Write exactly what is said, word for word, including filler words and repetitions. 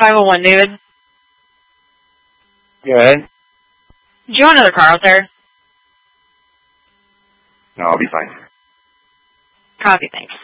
five oh one, David. Good. Do you want another car out there? No, I'll be fine. Copy, thanks.